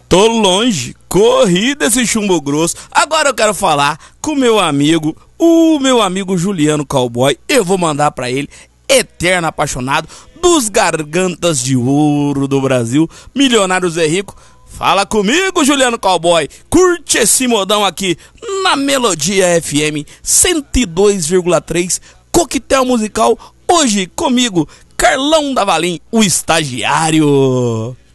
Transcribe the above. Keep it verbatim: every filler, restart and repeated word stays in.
Tô longe, corri desse chumbo grosso. Agora eu quero falar com o meu amigo, o meu amigo Juliano Cowboy. Eu vou mandar pra ele, eterno apaixonado dos gargantas de ouro do Brasil, Milionário Zé Rico. Fala comigo, Juliano Cowboy. Curte esse modão aqui na Melodia F M cento e dois vírgula três, coquetel musical. Hoje comigo, Carlão da Valim, o estagiário.